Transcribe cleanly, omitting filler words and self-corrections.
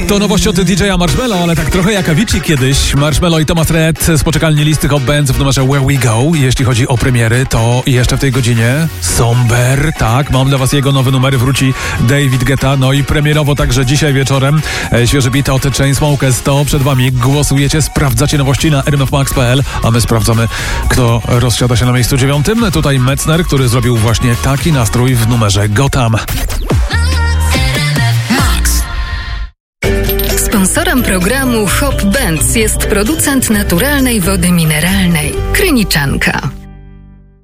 To nowość od DJ-a Marshmello, ale tak trochę jak Avicii kiedyś. Marshmello i Thomas Rhett z poczekalni listy Hot Bands w numerze Where We Go. Jeśli chodzi o premiery, to jeszcze w tej godzinie Somber. Tak, mam dla was jego nowy numer. Wróci David Guetta. No i premierowo także dzisiaj wieczorem świeży beat od Chainsmokers. To przed wami. Głosujecie, sprawdzacie nowości na rmfmax.pl, a my sprawdzamy, kto rozsiada się na miejscu 9. Tutaj Metzner, który zrobił właśnie taki nastrój w numerze Gotham. Sponsorem programu Hop Bands jest producent naturalnej wody mineralnej Kryniczanka.